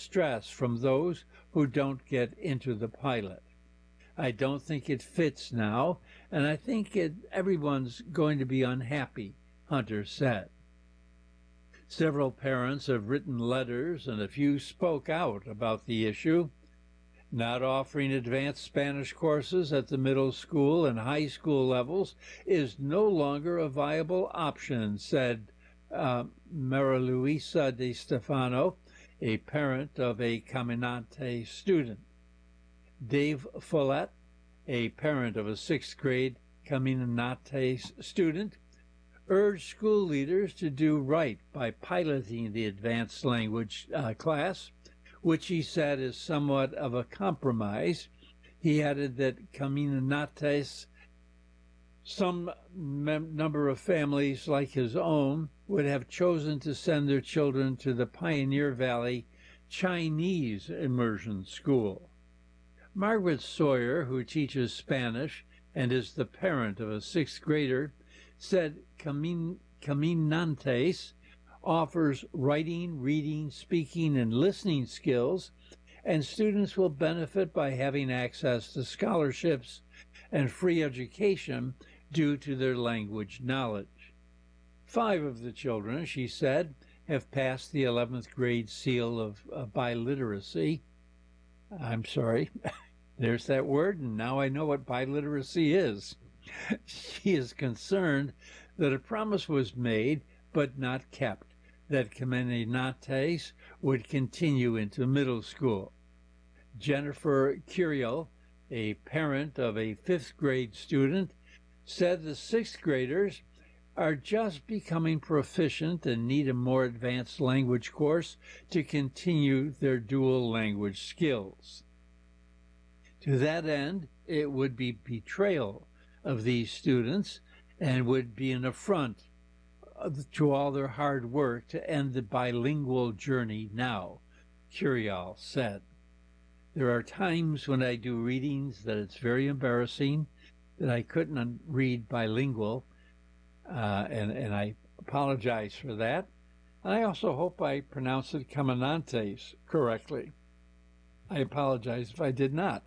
stress from those who don't get into the pilot. I don't think it fits now, and I think everyone's going to be unhappy, Hunter said. Several parents have written letters, and a few spoke out about the issue. Not offering advanced Spanish courses at the middle school and high school levels is no longer a viable option, said Maria Luisa de Stefano, a parent of a Caminante student. Dave Follett, a parent of a sixth grade Caminante student, urged school leaders to do right by piloting the advanced language class, which he said is somewhat of a compromise. He added that Caminantes, some number of families like his own, would have chosen to send their children to the Pioneer Valley Chinese immersion school. Margaret Sawyer, who teaches Spanish and is the parent of a sixth grader, said Caminantes offers writing, reading, speaking, and listening skills, and students will benefit by having access to scholarships and free education due to their language knowledge. 5 of the children, she said, have passed the 11th grade seal of biliteracy. I'm sorry, there's that word, and now I know what biliteracy is. She is concerned that a promise was made but not kept, that Caminantes would continue into middle school. Jennifer Curiel, a parent of a 5th grade student, said the 6th graders are just becoming proficient and need a more advanced language course to continue their dual language skills. To that end, it would be betrayal of these students and would be an affront to all their hard work to end the bilingual journey now, Curiel said. There are times when I do readings that it's very embarrassing that I couldn't read bilingual, and I apologize for that. And I also hope I pronounced it Caminantes correctly. I apologize if I did not.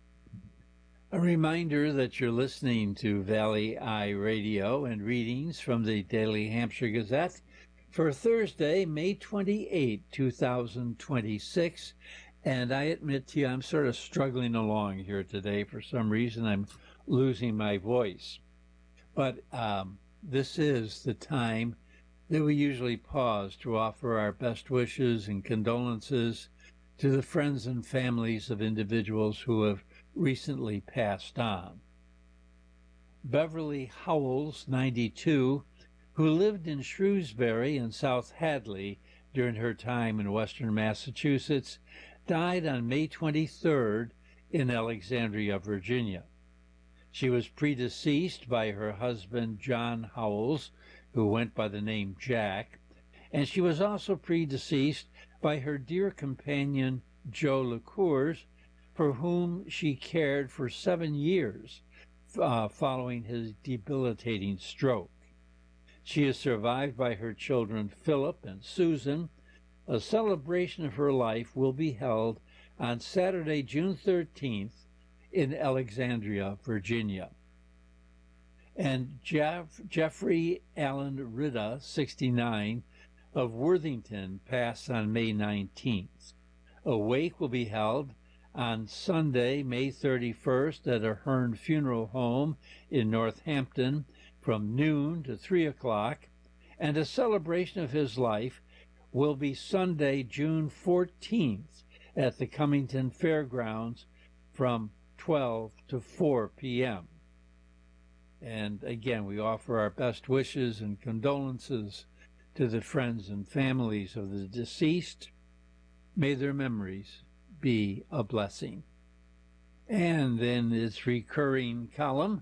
A reminder that you're listening to Valley Eye Radio and readings from the Daily Hampshire Gazette for Thursday, May 28, 2026. And I admit to you, I'm sort of struggling along here today. For some reason, I'm losing my voice. But this is the time that we usually pause to offer our best wishes and condolences to the friends and families of individuals who have recently passed on. Beverly Howells, 92, who lived in Shrewsbury and South Hadley during her time in western Massachusetts, died on May 23rd in Alexandria, Virginia. She was predeceased by her husband, John Howells, who went by the name Jack, and she was also predeceased by her dear companion, Joe LeCours, for whom she cared for 7 years following his debilitating stroke. She is survived by her children, Philip and Susan. A celebration of her life will be held on Saturday, June 13th in Alexandria, Virginia. And Jeffrey Allen Ridda, 69, of Worthington, passed on May 19th. A wake will be held on Sunday, May 31st, at Ahern Funeral Home in Northampton from noon to 3 o'clock, and a celebration of his life will be Sunday, June 14th, at the Cummington Fairgrounds from 12 to 4 p.m. And again, we offer our best wishes and condolences to the friends and families of the deceased. May their memories be a blessing. And in its recurring column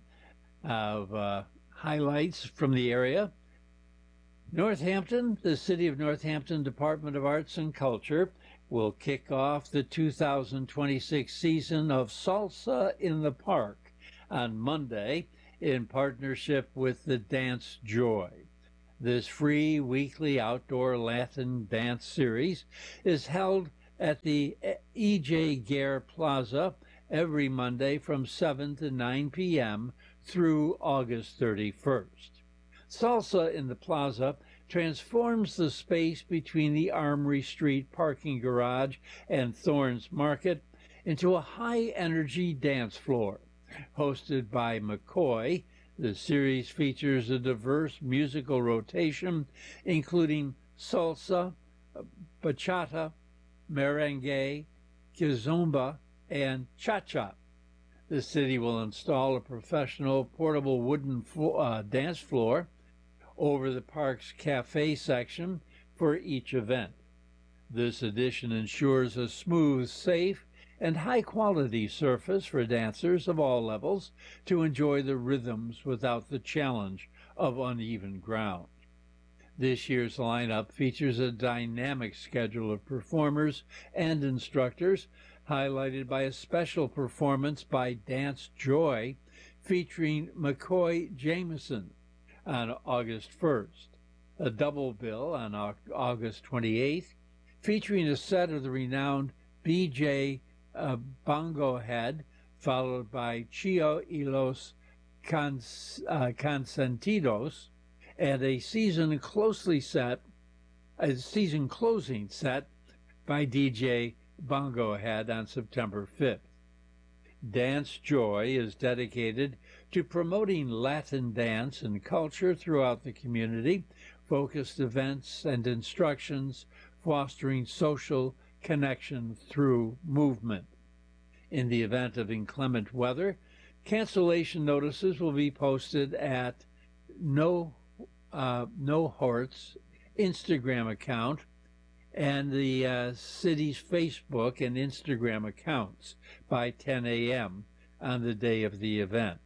of highlights from the area, Northampton, the City of Northampton Department of Arts and Culture will kick off the 2026 season of Salsa in the Park on Monday in partnership with the Dance Joy. This free weekly outdoor Latin dance series is held at the E.J. Gare Plaza every Monday from 7 to 9 p.m. through August 31st. Salsa in the Plaza transforms the space between the Armory Street parking garage and Thorns Market into a high-energy dance floor. Hosted by McCoy, the series features a diverse musical rotation, including salsa, bachata, merengue, kizomba, and cha-cha. The city will install a professional portable wooden dance floor over the park's cafe section for each event. This addition ensures a smooth, safe, and high-quality surface for dancers of all levels to enjoy the rhythms without the challenge of uneven ground. This year's lineup features a dynamic schedule of performers and instructors, highlighted by a special performance by Dance Joy featuring McCoy Jameson on August 1st, a double bill on August 28th, featuring a set of the renowned B.J. Bongo Head, followed by Chio y los Consentidos, and a season closing set by DJ Bongo Head on September 5th. Dance Joy is dedicated to promoting Latin dance and culture throughout the community, focused events and instructions, fostering social connection through movement. In the event of inclement weather, cancellation notices will be posted at No Hort's Instagram account and the city's Facebook and Instagram accounts by 10 a.m. on the day of the event.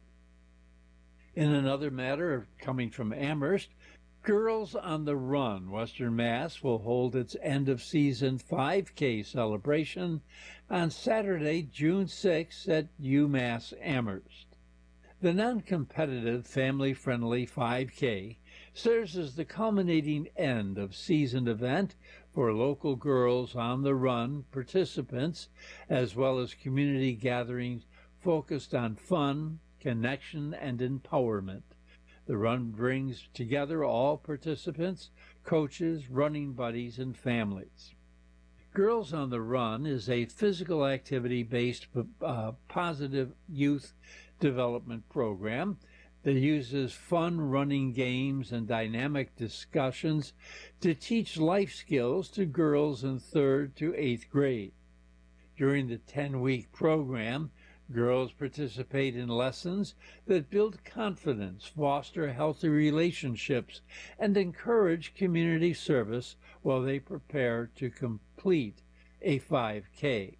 In another matter coming from Amherst, Girls on the Run Western Mass will hold its end-of-season 5K celebration on Saturday, June 6th at UMass Amherst. The non-competitive, family-friendly 5K serves as the culminating end-of-season event for local Girls on the Run participants, as well as community gatherings focused on fun, connection, and empowerment. The run brings together all participants, coaches, running buddies, and families. Girls on the Run is a physical activity-based positive youth development program that uses fun running games and dynamic discussions to teach life skills to girls in 3rd to 8th grade. During the 10-week program, girls participate in lessons that build confidence, foster healthy relationships, and encourage community service while they prepare to complete a 5K.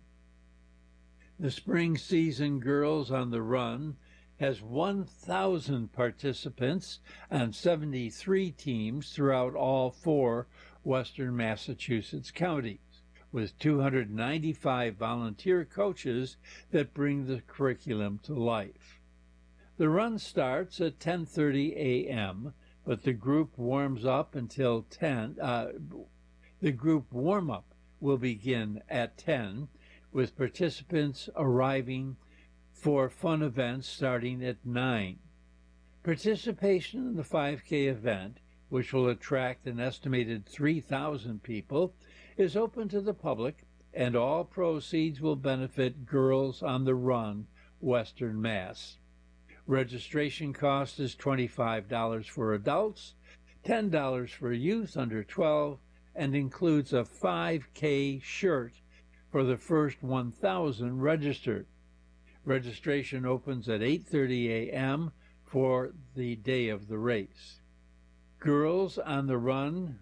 The spring season Girls on the Run has 1,000 participants on 73 teams throughout all 4 western Massachusetts counties, with 295 volunteer coaches that bring the curriculum to life. The run starts at 10:30 a.m., but the group warms up until 10. The group warm-up will begin at 10, with participants arriving for fun events starting at 9. Participation in the 5K event, which will attract an estimated 3,000 people, is open to the public, and all proceeds will benefit Girls on the Run Western Mass. Registration cost is $25 for adults, $10 for youth under 12, and includes a 5K shirt for the first 1,000 registered. Registration opens at 8:30 a.m. for the day of the race. Girls on the Run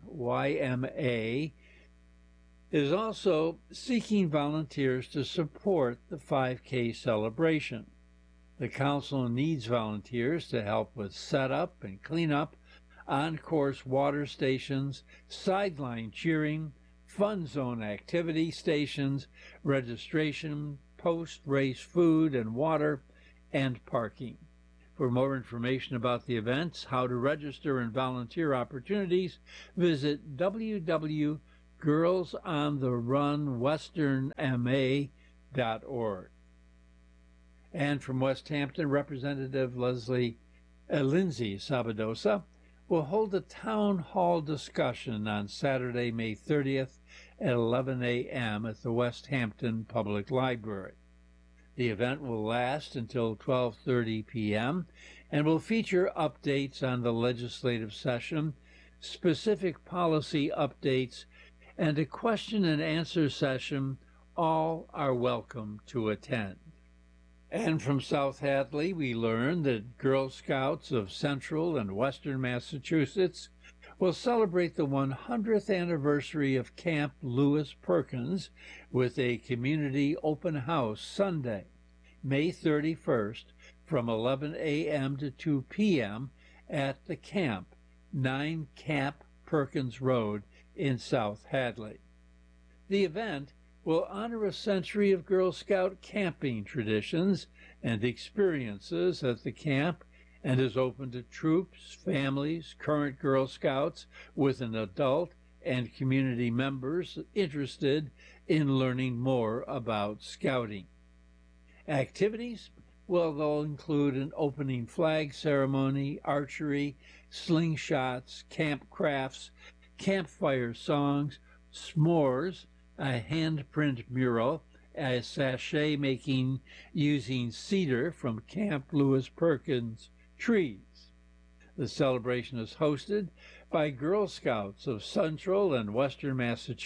YMA is also seeking volunteers to support the 5K celebration. The council needs volunteers to help with setup and cleanup, on-course water stations, sideline cheering, fun zone activity stations, registration, post-race food and water, and parking. For more information about the events, how to register, and volunteer opportunities, visit www.ymasa.org. girlsontheRunWesternMA.org. And from West Hampton, Representative Lindsay Sabadosa will hold a town hall discussion on Saturday, May 30th at 11 a.m. at the West Hampton Public Library. The event will last until 12:30 p.m. and will feature updates on the legislative session, specific policy updates, and a question and answer session. All are welcome to attend. And from South Hadley, we learned that Girl Scouts of Central and Western Massachusetts will celebrate the 100th anniversary of Camp Lewis Perkins with a community open house Sunday, May 31st, from 11 a.m. to 2 p.m. at the camp, 9 Camp Perkins Road in South Hadley. The event will honor a century of Girl Scout camping traditions and experiences at the camp and is open to troops, families, current Girl Scouts with an adult, and community members interested in learning more about Scouting. Activities? Well, they'll include an opening flag ceremony, archery, slingshots, camp crafts, campfire songs, s'mores, a handprint mural, a sachet making using cedar from Camp Lewis Perkins trees. The celebration is hosted by Girl Scouts of Central and Western Massachusetts